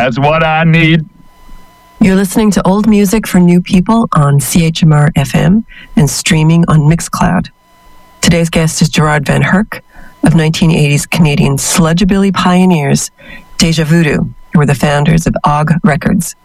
That's what I need. You're listening to Old Music for New People on CHMR FM and streaming on Mixcloud. Today's guest is Gerard Van Herk of 1980s Canadian sludgebilly pioneers Deja Voodoo, who were the founders of Og Records.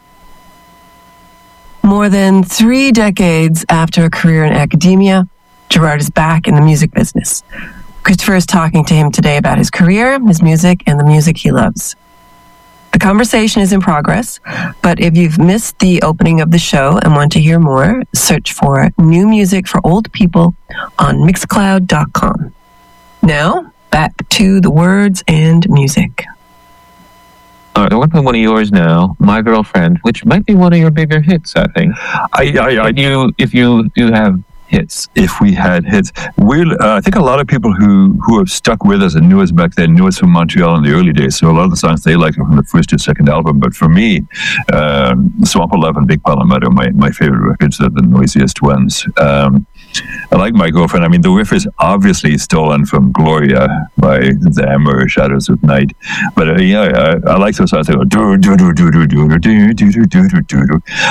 More than 3 decades after a career in academia, Gerard is back in the music business. Christopher is talking to him today about his career, his music, and the music he loves. The conversation is in progress, but if you've missed the opening of the show and want to hear more, search for New Music for Old People on Mixcloud.com. Now, back to the words and music. All right, I want to play one of yours now, My Girlfriend, which might be one of your bigger hits, I think. If you have hits. If we had hits. I think a lot of people who have stuck with us and knew us back then knew us from Montreal in the early days, so a lot of the songs they like are from the first or second album. But for me, Swamp of Love and Big Pile of Mud are my favorite records. They're the noisiest ones. I like My Girlfriend. I mean, the riff is obviously stolen from Gloria by Them or Shadows of Night. But I like those songs. They go do do do do do do do do do do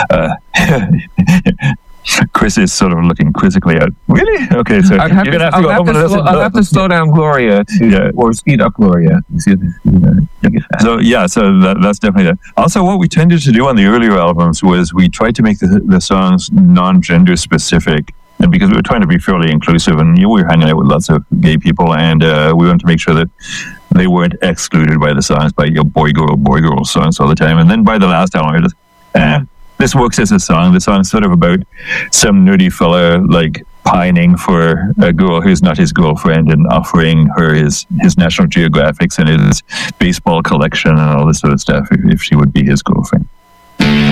do. Chris is sort of looking quizzically out. Really? Okay, so I'll have to slow down Gloria or speed up Gloria. So that's definitely that. Also, what we tended to do on the earlier albums was we tried to make the songs non-gender specific, and because we were trying to be fairly inclusive, and we were hanging out with lots of gay people, and we wanted to make sure that they weren't excluded by the songs, by boy girl songs all the time. And then by the last album, I just this works as a song. The song's sort of about some nerdy fella like pining for a girl who's not his girlfriend and offering her his National Geographics and his baseball collection and all this sort of stuff if she would be his girlfriend.